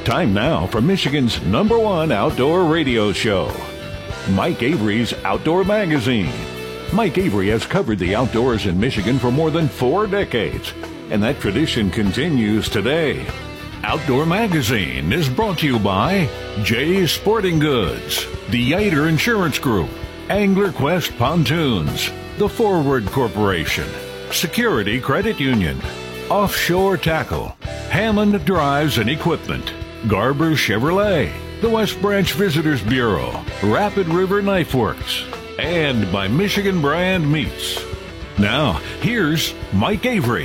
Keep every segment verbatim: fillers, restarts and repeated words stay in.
Time now for Michigan's number one outdoor radio show, Mike Avery's Outdoor Magazine. Mike Avery has covered the outdoors in Michigan for more than four decades, and that tradition continues today. Outdoor Magazine is brought to you by Jay's Sporting Goods, the Yater Insurance Group, Angler Quest Pontoons, The Forward Corporation, Security Credit Union, Offshore Tackle, Hammond Drives and Equipment, Garber Chevrolet, the West Branch Visitors Bureau, Rapid River Knife Works, and by Michigan Brand Meats. Now, here's Mike Avery.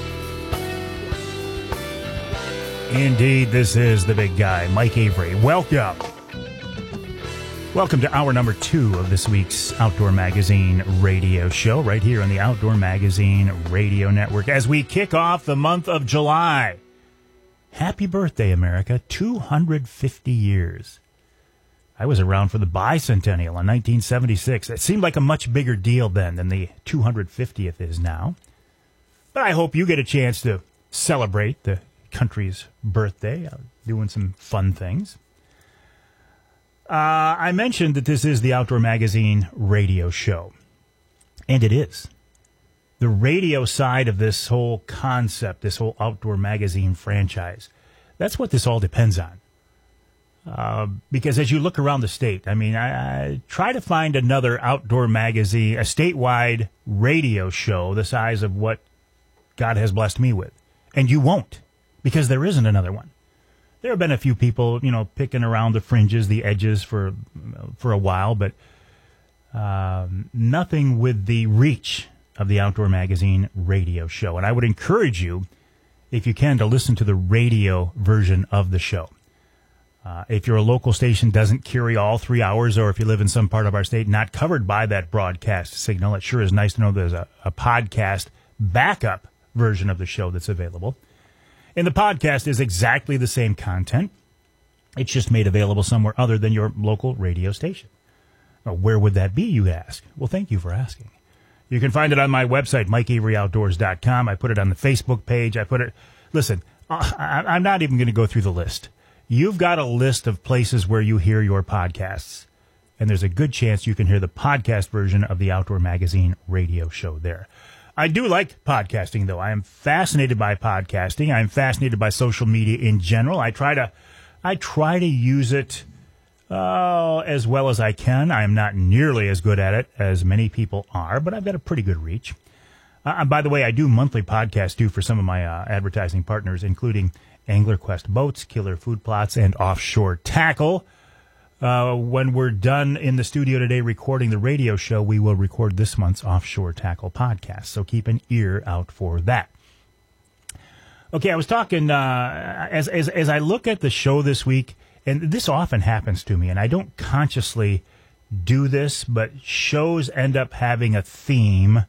Indeed, this is the big guy, Mike Avery. Welcome. Welcome to hour number two of this week's Outdoor Magazine radio show, right here on the Outdoor Magazine Radio Network, as we kick off the month of July. Happy birthday, America. two hundred fifty years. I was around for the bicentennial in nineteen seventy-six. It seemed like a much bigger deal then than the two hundred fiftieth is now. But I hope you get a chance to celebrate the country's birthday, uh, doing some fun things. Uh, I mentioned that this is the Outdoor Magazine radio show, and it is. The radio side of this whole concept, this whole Outdoor Magazine franchise, that's what this all depends on. Uh, because as you look around the state, I mean, I, I try to find another outdoor magazine, a statewide radio show the size of what God has blessed me with. And you won't, because there isn't another one. There have been a few people, you know, picking around the fringes, the edges for for a while, but um, nothing with the reach of the Outdoor Magazine radio show. And I would encourage you, if you can, to listen to the radio version of the show. Uh, if your local station doesn't carry all three hours, or if you live in some part of our state not covered by that broadcast signal, it sure is nice to know there's a, a podcast backup version of the show that's available. And the podcast is exactly the same content. It's just made available somewhere other than your local radio station. Well, where would that be, you ask? Well, thank you for asking. You can find it on my website, mike avery outdoors dot com. I put it on the Facebook page. I put it... Listen, I, I'm not even going to go through the list. You've got a list of places where you hear your podcasts, and there's a good chance you can hear the podcast version of the Outdoor Magazine radio show there. I do like podcasting, though. I am fascinated by podcasting. I'm fascinated by social media in general. I try to, I try to use it uh, as well as I can. I am not nearly as good at it as many people are, but I've got a pretty good reach. Uh, and by the way, I do monthly podcasts, too, for some of my uh, advertising partners, including Angler Quest Boats, Killer Food Plots, and Offshore Tackle. Uh, when we're done in the studio today recording the radio show, we will record this month's Offshore Tackle podcast. So keep an ear out for that. Okay, I was talking, uh, as, as, as I look at the show this week, and this often happens to me, and I don't consciously do this, but shows end up having a theme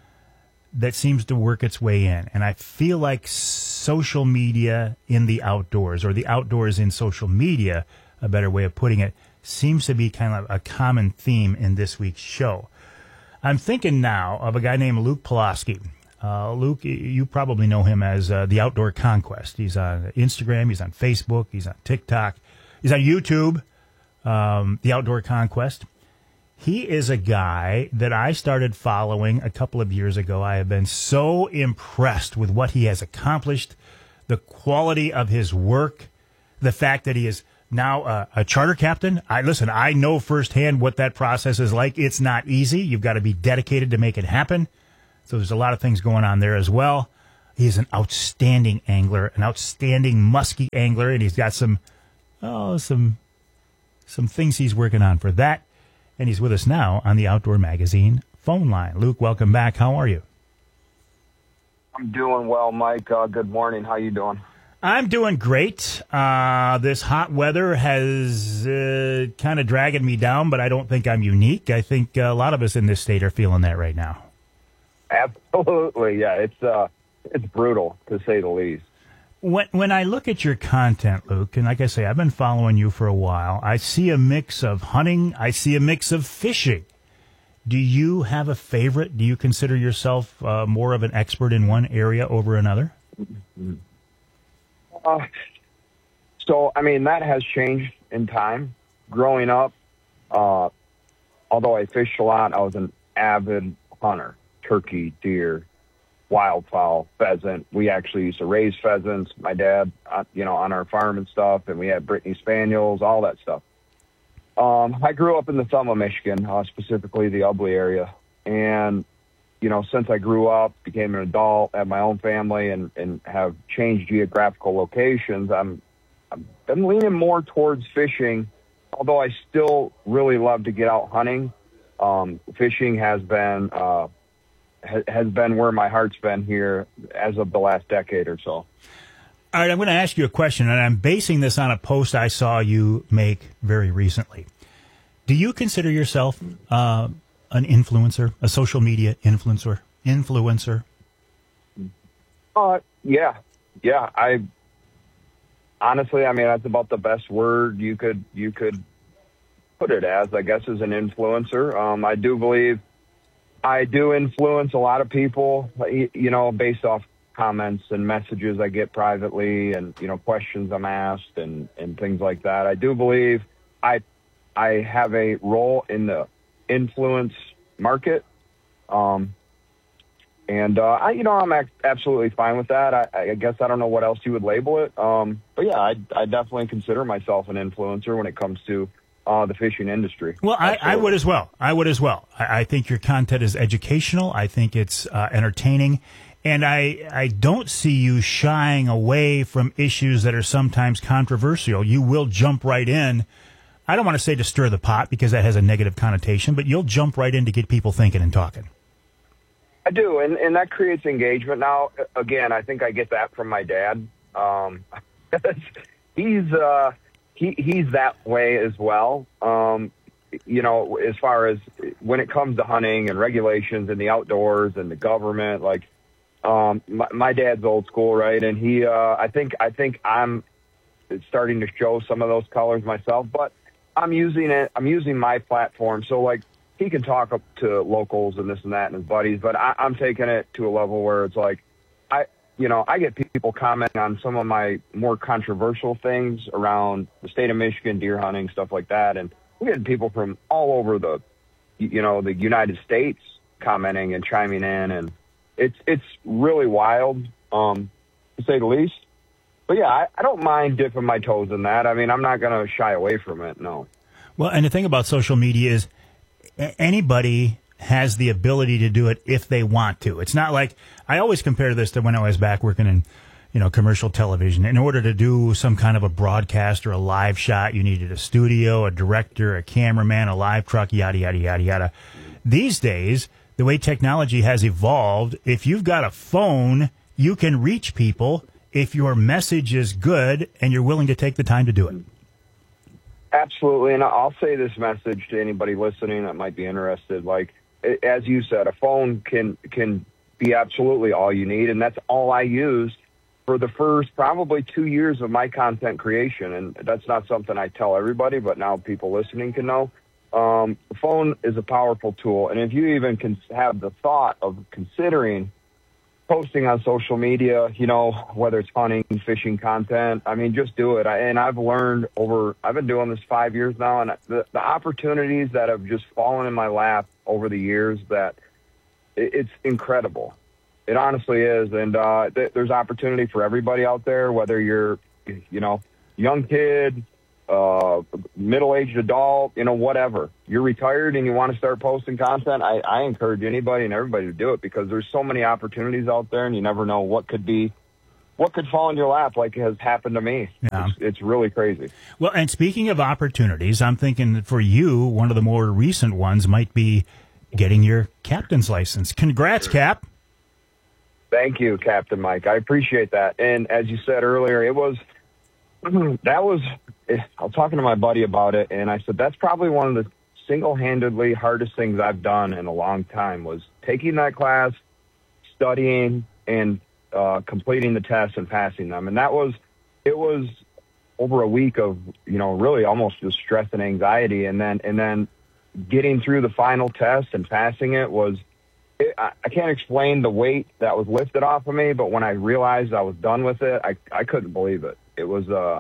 that seems to work its way in. And I feel like social media in the outdoors, or the outdoors in social media, a better way of putting it, seems to be kind of a common theme in this week's show. I'm thinking now of a guy named Luke Pulaski. Uh, Luke, you probably know him as uh, the Outdoor Conquest. He's on Instagram, he's on Facebook, he's on TikTok, he's on YouTube, um, the Outdoor Conquest. He is a guy that I started following a couple of years ago. I have been so impressed with what he has accomplished, the quality of his work, the fact that he is now uh, a charter captain. I listen, I know firsthand what that process is like. It's not easy. You've got to be dedicated to make it happen. So there's a lot of things going on there as well. He's an outstanding angler, an outstanding musky angler, and he's got some oh some some things he's working on for that. And he's with us now on the Outdoor Magazine phone line. Luke, welcome back. How are you? I'm doing well, Mike. Uh, good morning. How you doing? I'm doing great. Uh, this hot weather has uh, kind of dragging me down, but I don't think I'm unique. I think a lot of us in this state are feeling that right now. Absolutely, yeah. It's uh, it's brutal, to say the least. When when I look at your content, Luke, and like I say, I've been following you for a while, I see a mix of hunting. I see a mix of fishing. Do you have a favorite? Do you consider yourself uh, more of an expert in one area over another? Uh, So, I mean, that has changed in time. Growing up, uh, although I fished a lot, I was an avid hunter. Turkey, deer, wildfowl, pheasant. We actually used to raise pheasants. My dad, uh, you know, on our farm and stuff, and we had Brittany Spaniels, all that stuff. Um, I grew up in the Thumma, Michigan, uh, specifically the Ubley area. And, you know, since I grew up, became an adult, had my own family, and, and have changed geographical locations, I'm, I've been leaning more towards fishing, although I still really love to get out hunting. Um, fishing has been uh, ha- has been where my heart's been here as of the last decade or so. All right, I'm going to ask you a question, and I'm basing this on a post I saw you make very recently. Do you consider yourself uh, an influencer, a social media influencer? Influencer? Uh, yeah, yeah. I honestly, I mean, that's about the best word you could you could put it as, I guess, as an influencer. Um, I do believe I do influence a lot of people, you know, based off comments and messages I get privately, and, you know, questions I'm asked, and, and things like that. I do believe I I have a role in the influence market. Um, and, uh, I, you know, I'm ac- absolutely fine with that. I, I guess I don't know what else you would label it. Um, but yeah, I, I definitely consider myself an influencer when it comes to uh, the fishing industry. Well, I, I would as well. I would as well. I, I think your content is educational. I think it's uh, entertaining. And I, I don't see you shying away from issues that are sometimes controversial. You will jump right in. I don't want to say to stir the pot, because that has a negative connotation, but you'll jump right in to get people thinking and talking. I do, and, and that creates engagement. Now, again, I think I get that from my dad. Um, he's uh, he he's that way as well. Um, you know, as far as when it comes to hunting and regulations and the outdoors and the government, like um, my, my dad's old school, right? And he, uh, I think, I think I'm starting to show some of those colors myself, but I'm using it. I'm using my platform, so like. He can talk up to locals and this and that and his buddies, but I, I'm taking it to a level where it's like, I, you know, I get people commenting on some of my more controversial things around the state of Michigan, deer hunting, stuff like that. And we get people from all over the, you know, the United States commenting and chiming in. And it's, it's really wild, um, to say the least. But yeah, I, I don't mind dipping my toes in that. I mean, I'm not going to shy away from it. No. Well, and the thing about social media is, anybody has the ability to do it if they want to. It's not like, I always compare this to when I was back working in, you know, commercial television. In order to do some kind of a broadcast or a live shot, you needed a studio, a director, a cameraman, a live truck, yada, yada, yada, yada. These days, the way technology has evolved, if you've got a phone, you can reach people if your message is good and you're willing to take the time to do it. Absolutely, and I'll say this message to anybody listening that might be interested. Like, as you said, a phone can can be absolutely all you need, and that's all I used for the first probably two years of my content creation. And that's not something I tell everybody, but now people listening can know. Um, the phone is a powerful tool, and if you even can have the thought of considering posting on social media, you know, whether it's hunting, fishing content, I mean, just do it. I, and I've learned over, I've been doing this five years now, and the, the opportunities that have just fallen in my lap over the years, that it, it's incredible. It honestly is. And uh, th- there's opportunity for everybody out there, whether you're, you know, young kid, uh, middle-aged adult, you know, whatever. You're retired and you want to start posting content, I, I encourage anybody and everybody to do it, because there's so many opportunities out there, and you never know what could be, what could fall in your lap, like has happened to me. Yeah. It's, it's really crazy. Well, and speaking of opportunities, I'm thinking for you, one of the more recent ones might be getting your captain's license. Congrats, Cap. Thank you, Captain Mike. I appreciate that. And as you said earlier, it was, that was, I was talking to my buddy about it, and I said, that's probably one of the single-handedly hardest things I've done in a long time, was taking that class, studying, and uh, completing the tests and passing them. And that was, it was over a week of, you know, really almost just stress and anxiety. And then, and then getting through the final test and passing it was, it, I, I can't explain the weight that was lifted off of me, but when I realized I was done with it, I, I couldn't believe it. It was, uh,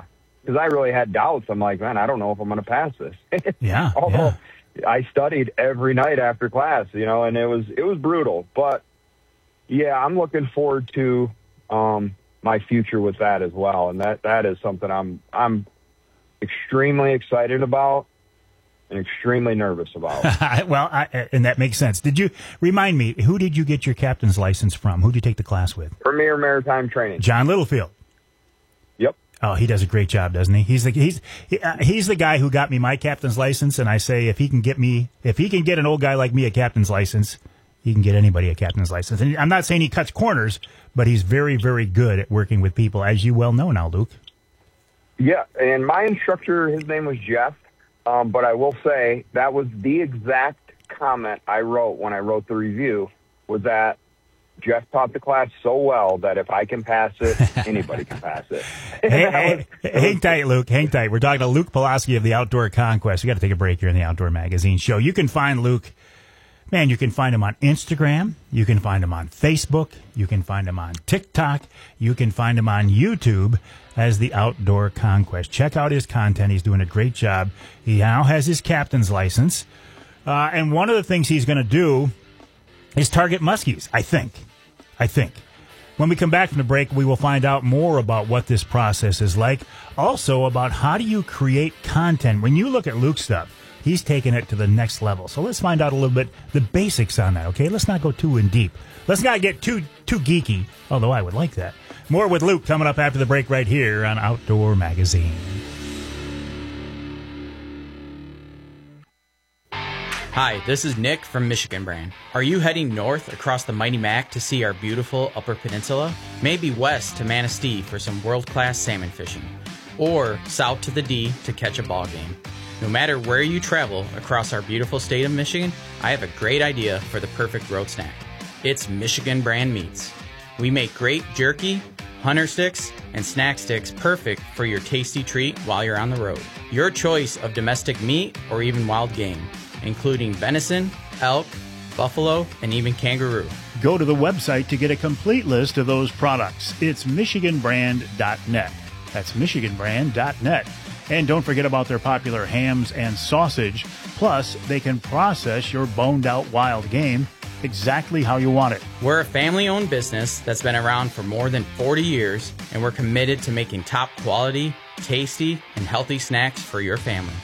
because I really had doubts. I'm like, man, I don't know if I'm going to pass this. Yeah. Although yeah. I studied every night after class, you know, and it was it was brutal. But yeah, I'm looking forward to um, my future with that as well, and that that is something I'm I'm extremely excited about and extremely nervous about. Well, I, and that makes sense. Did you remind me? Who did you get your captain's license from? Who did you take the class with? Premier Maritime Training. John Littlefield. Yep. Oh, he does a great job, doesn't he? He's the he's he, uh, he's the guy who got me my captain's license, and I say if he can get me if he can get an old guy like me a captain's license, he can get anybody a captain's license. And I'm not saying he cuts corners, but he's very, very good at working with people, as you well know now, Luke. Yeah, and my instructor, his name was Jeff, um, but I will say that was the exact comment I wrote when I wrote the review, was that Jeff taught the class so well that if I can pass it, anybody can pass it. Hey, was, hey, hang tight, Luke. Hang tight. We're talking to Luke Pulaski of the Outdoor Conquest. We got to take a break here in the Outdoor Magazine show. You can find Luke, man, you can find him on Instagram. You can find him on Facebook. You can find him on TikTok. You can find him on YouTube as the Outdoor Conquest. Check out his content. He's doing a great job. He now has his captain's license. Uh, and one of the things he's going to do is target muskies, I think. I think. When we come back from the break, we will find out more about what this process is like. Also about how do you create content. When you look at Luke's stuff, he's taking it to the next level. So let's find out a little bit the basics on that, okay? Let's not go too in deep. Let's not get too too geeky, although I would like that. More with Luke coming up after the break right here on Outdoor Magazine. Hi, this is Nick from Michigan Brand. Are you heading north across the Mighty Mac to see our beautiful Upper Peninsula? Maybe west to Manistee for some world-class salmon fishing? Or south to the D to catch a ball game? No matter where you travel across our beautiful state of Michigan, I have a great idea for the perfect road snack. It's Michigan Brand Meats. We make great jerky, hunter sticks, and snack sticks perfect for your tasty treat while you're on the road. Your choice of domestic meat or even wild game, including venison, elk, buffalo, and even kangaroo. Go to the website to get a complete list of those products. It's michigan brand dot net. That's michigan brand dot net. And don't forget about their popular hams and sausage. Plus, they can process your boned-out wild game exactly how you want it. We're a family-owned business that's been around for more than forty years, and we're committed to making top quality, tasty, and healthy snacks for your family.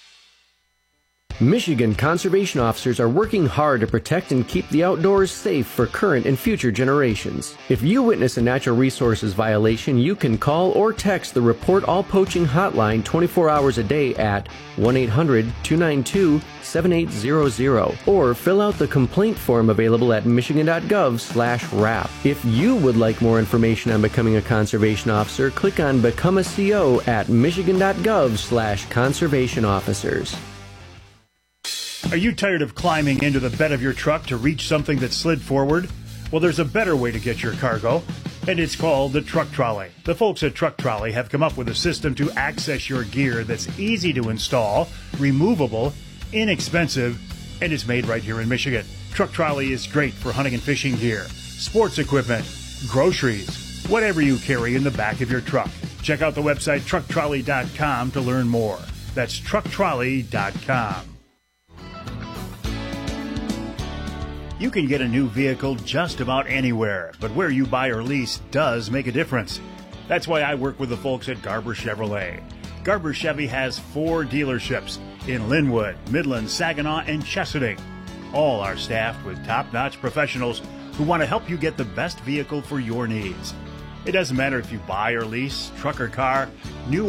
Michigan conservation officers are working hard to protect and keep the outdoors safe for current and future generations. If you witness a natural resources violation, you can call or text the Report All Poaching hotline twenty-four hours a day at one eight hundred two nine two seven eight zero zero or fill out the complaint form available at michigan dot gov slash rap. If you would like more information on becoming a conservation officer, click on Become a C O at michigan dot gov slash conservation officers. Are you tired of climbing into the bed of your truck to reach something that slid forward? Well, there's a better way to get your cargo, and it's called the Truck Trolley. The folks at Truck Trolley have come up with a system to access your gear that's easy to install, removable, inexpensive, and it's made right here in Michigan. Truck Trolley is great for hunting and fishing gear, sports equipment, groceries, whatever you carry in the back of your truck. Check out the website truck trolley dot com to learn more. That's truck trolley dot com. You can get a new vehicle just about anywhere, but where you buy or lease does make a difference. That's why I work with the folks at Garber Chevrolet. Garber Chevy has four dealerships in Linwood, Midland, Saginaw, and Chesaning. All are staffed with top-notch professionals who want to help you get the best vehicle for your needs. It doesn't matter if you buy or lease, truck or car, new